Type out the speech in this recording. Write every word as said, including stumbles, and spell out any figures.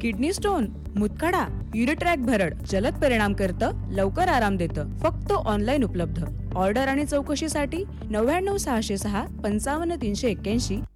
Kidney stone, मुतखडा, युरिट्रॅक भरड जलद परिणाम करतं, लवकर आराम देतं. फक्त ऑनलाईन उपलब्ध. ऑर्डर आणि चौकशीसाठी नव्याण्णव सहाशे सहा पंचावन्न तीनशे एक्क्याऐंशी